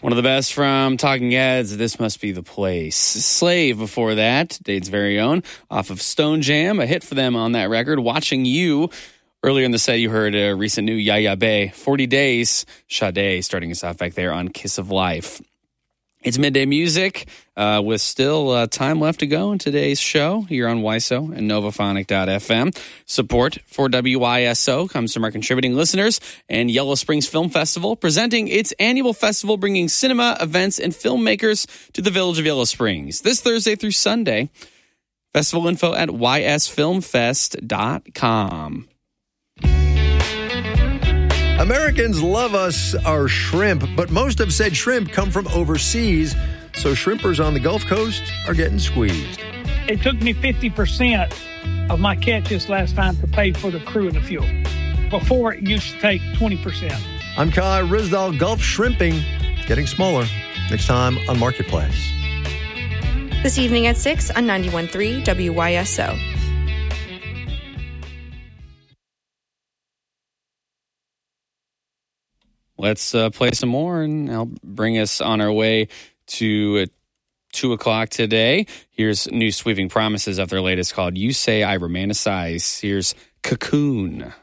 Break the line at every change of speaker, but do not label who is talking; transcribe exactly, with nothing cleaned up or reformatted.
One of the best from Talking Heads, This Must Be the Place. Slave before that, Dade's very own, off of Stone Jam, a hit for them on that record. Watching You. Earlier in the set, you heard a recent new Yaya Bay, forty days, Sade, starting us off back there on Kiss of Life. It's Midday Music uh, with still uh, time left to go in today's show here on Y S O and Novaphonic dot f m. Support for W Y S O comes from our contributing listeners and Yellow Springs Film Festival, presenting its annual festival, bringing cinema, events, and filmmakers to the village of Yellow Springs this Thursday through Sunday. Festival info at y s film fest dot com.
Americans love us our shrimp, but most have said shrimp come from overseas, so shrimpers on the Gulf Coast are getting squeezed.
It took me fifty percent of my catches last time to pay for the crew and the fuel. Before, it used to take twenty percent.
I'm Kai Rizdal. Gulf shrimping getting smaller. Next time on Marketplace.
This evening at six on ninety-one point three W Y S O.
Let's uh, play some more, and I'll bring us on our way to uh, two o'clock today. Here's new Sweeping Promises of their latest called You Say I Romanticize. Here's Cocoon.